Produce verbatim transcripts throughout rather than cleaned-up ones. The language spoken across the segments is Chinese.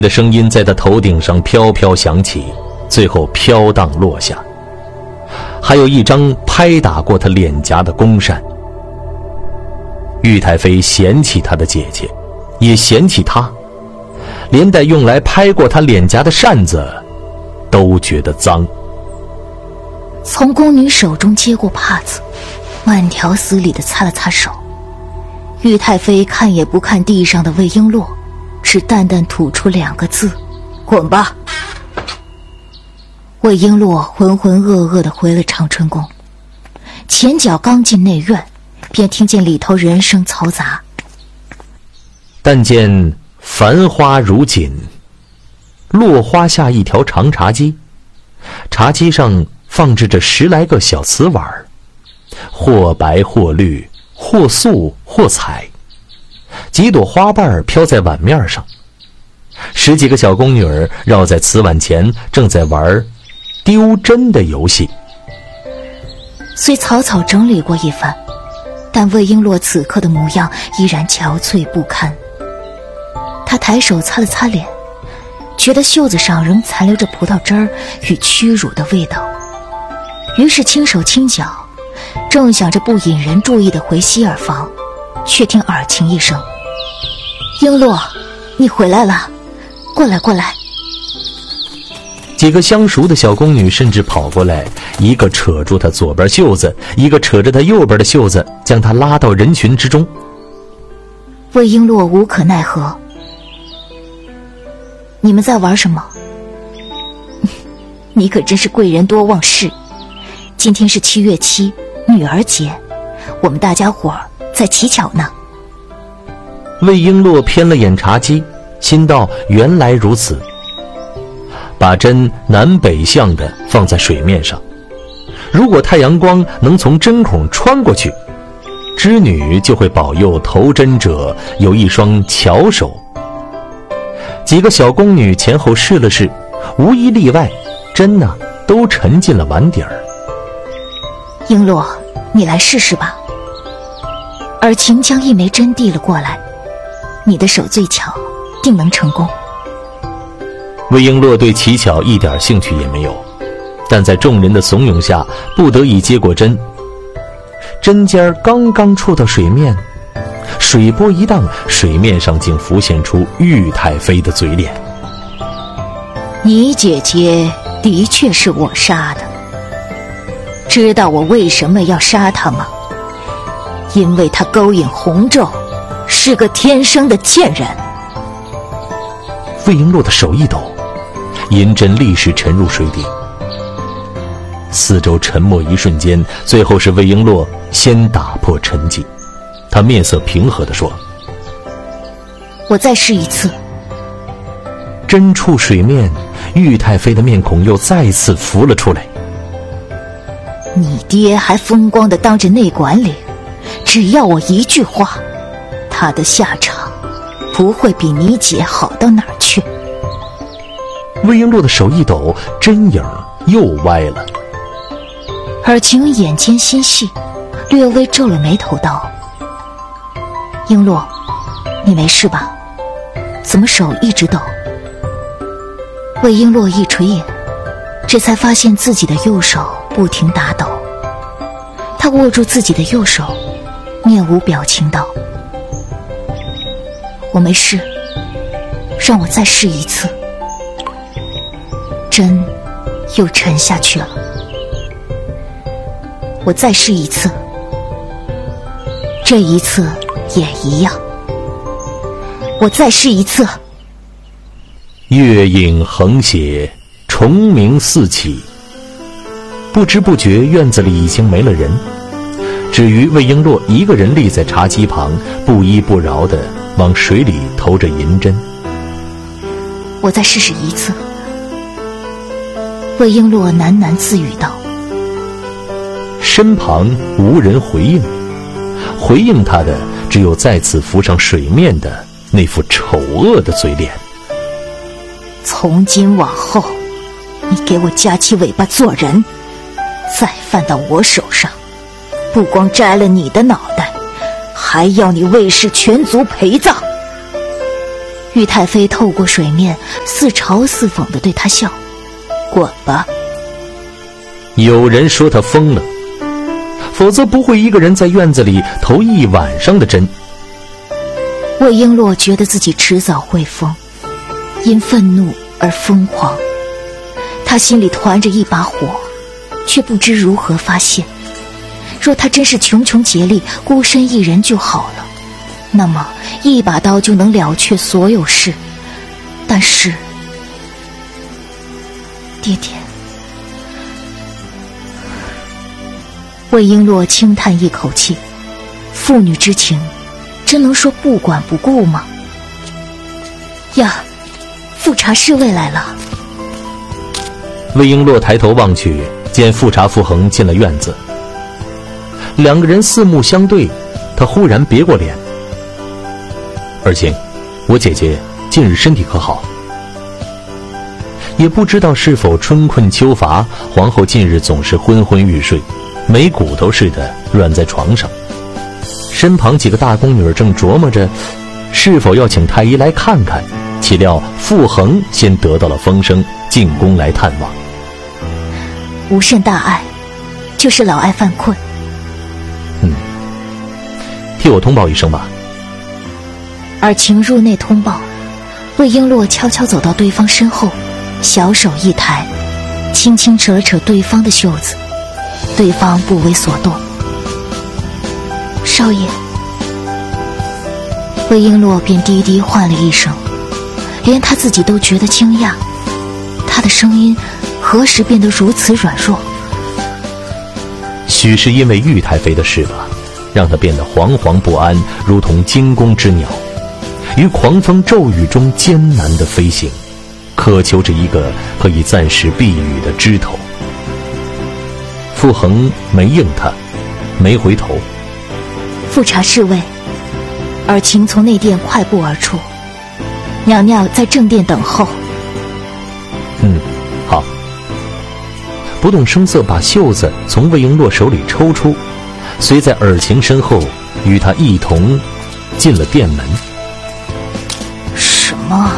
的声音在他头顶上飘飘响起，最后飘荡落下。还有一张拍打过他脸颊的弓扇。玉太妃嫌弃他的姐姐，也嫌弃他，连带用来拍过他脸颊的扇子都觉得脏。 从宫女手中接过帕子，慢条斯理地擦了擦手。玉太妃看也不看地上的魏璎珞，只淡淡吐出两个字：滚吧。魏璎珞浑浑噩噩地回了长春宫，前脚刚进内院，便听见里头人声嘈杂。 但见繁花如锦，落花下一条长茶几，茶几上放置着十来个小瓷碗，或白或绿，或素或彩，几朵花瓣飘在碗面上。十几个小宫女儿绕在瓷碗前，正在玩丢针的游戏。 虽草草整理过一番，但魏璎珞此刻的模样依然憔悴不堪。她抬手擦了擦脸，觉得袖子上仍残留着葡萄汁儿与屈辱的味道，于是轻手轻脚，正想着不引人注意的回西耳房，却听耳晴一声：璎珞，你回来了，过来过来。 几个相熟的小宫女甚至跑过来，一个扯住她左边袖子，一个扯着她右边的袖子，将她拉到人群之中。 魏璎珞无可奈何：你们在玩什么？你可真是贵人多忘事，今天是七月七，女儿节，我们大家伙儿在乞巧呢。 魏璎珞瞥了眼茶几，心道原来如此，把针南北向的放在水面上，如果太阳光能从针孔穿过去，织女就会保佑投针者有一双巧手。几个小宫女前后试了试，无一例外，针呢都沉进了碗底儿。 璎珞，你来试试吧。尔晴将一枚针递了过来，你的手最巧，定能成功。 魏璎珞对乞巧一点兴趣也没有，但在众人的怂恿下，不得已接过针。针尖刚刚触到水面，水波一荡，水面上竟浮现出玉太妃的嘴脸。 你姐姐的确是我杀的，知道我为什么要杀她吗？因为她勾引洪胄，是个天生的贱人。 魏璎珞的手一抖，银针立时沉入水底。四周沉默一瞬间，最后是魏璎珞先打破沉寂。她面色平和地说： 我再试一次。 针触水面，玉太妃的面孔又再次浮了出来。 你爹还风光地当着内管领，只要我一句话，他的下场不会比你姐好到哪儿去。 魏璎珞的手一抖，针影又歪了。 尔晴眼尖心细，略微皱了眉头道：璎珞，你没事吧？怎么手一直抖？魏璎珞一垂眼，这才发现自己的右手不停打抖。她握住自己的右手，面无表情道：我没事，让我再试一次。针又沉下去了。我再试一次，这一次也一样。我再试一次。 月影横斜，虫鸣四起。不知不觉院子里已经没了人，只余魏璎珞一个人立在茶几旁，不依不饶地往水里投着银针。 我再试试一次。魏璎珞喃喃自语道。 身旁无人回应，回应他的只有再次浮上水面的那副丑恶的嘴脸。 从今往后，你给我夹起尾巴做人，再犯到我手上，不光摘了你的脑袋，还要你魏氏全族陪葬。 玉太妃透过水面似嘲似讽地对他笑：“滚吧！” 有人说他疯了，否则不会一个人在院子里投一晚上的针。 魏璎珞觉得自己迟早会疯，因愤怒而疯狂。他心里团着一把火，却不知如何发泄。若他真是穷穷竭力，孤身一人就好了，那么一把刀就能了却所有事。但是，爹爹，魏璎珞轻叹一口气，父女之情，真能说不管不顾吗？呀，富察侍卫来了。 魏璎珞抬头望去，见富察傅恒进了院子，两个人四目相对，他忽然别过脸：“儿晴，我姐姐近日身体可好？”也不知道是否春困秋乏，皇后近日总是昏昏欲睡，没骨头似的软在床上。身旁几个大宫女正琢磨着是否要请太医来看看，岂料傅恒先得到了风声，进宫来探望。 无甚大碍，就是老爱犯困。 嗯，替我通报一声吧。 尔晴入内通报，魏璎珞悄悄走到对方身后，小手一抬，轻轻扯了扯对方的袖子，对方不为所动。少爷。魏璎珞便低低唤了一声，连他自己都觉得惊讶，他的声音何时变得如此软弱？ 许是因为玉太妃的事吧，让他变得惶惶不安，如同惊弓之鸟，于狂风骤雨中艰难地飞行，渴求着一个可以暂时避雨的枝头。傅恒没应他，没回头。 富察侍卫，尔晴从内殿快步而出，娘娘在正殿等候。 嗯，好。不动声色把袖子从魏璎珞手里抽出，随在尔晴身后，与她一同进了殿门。 什么？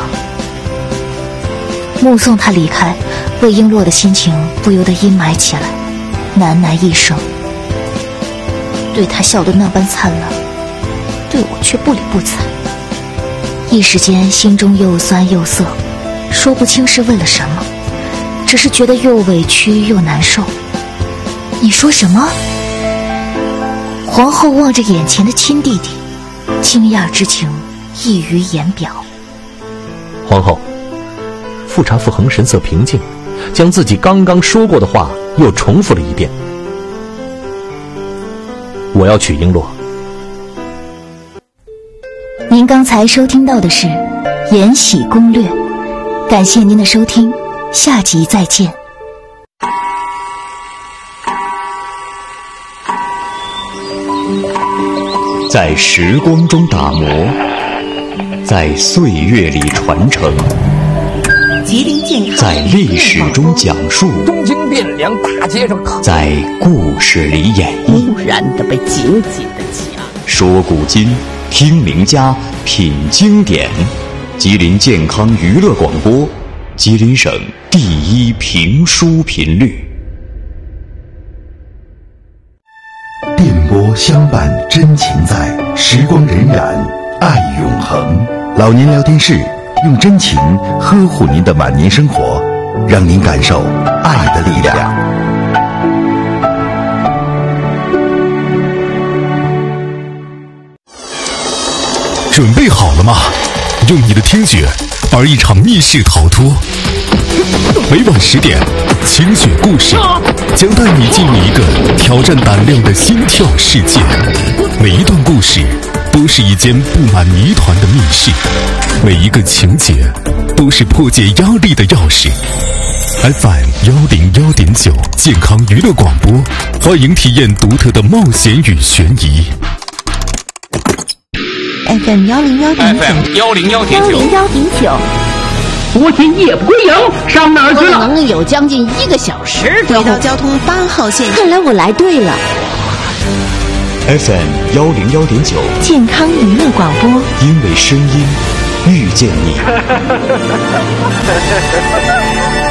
目送他离开，魏璎珞的心情不由得阴霾起来，喃喃一声。对他笑得那般灿烂，对我却不理不睬。一时间心中又酸又涩，说不清是为了什么，只是觉得又委屈又难受。你说什么？皇后望着眼前的亲弟弟，惊讶之情溢于言表。 皇后，富察傅恒神色平静，将自己刚刚说过的话又重复了一遍。我要娶璎珞。 您刚才收听到的是《延禧攻略》，感谢您的收听，下集再见。 在时光中打磨，在岁月里传承， 吉林健康， 在历史中讲述， 东京汴梁大街上， 在故事里演绎， 突然的被紧紧的掐。 说古今，听名家，品经典。吉林健康娱乐广播，吉林省第一评书频率。 电波相伴真情在，时光荏苒，爱永恒。老年聊天室用真情呵护您的晚年生活，让您感受爱的力量。 准备好了吗？用你的听觉玩一场密室逃脱。每晚十点，清雪故事将带你进入一个挑战胆量的心跳世界。每一段故事都是一间布满谜团的密室，每一个情节都是破解压力的钥匙。F M 幺零幺点九健康娱乐广播，欢迎体验独特的冒险与悬疑。 F M 幺零幺点九 F M 幺零幺点九幺零幺点九， 昨天夜不归营，上哪儿去了？ 可能有将近一个小时。轨道交通八号线，看来我来对了。 F M 幺零幺点九健康娱乐广播， 因为声音遇见你。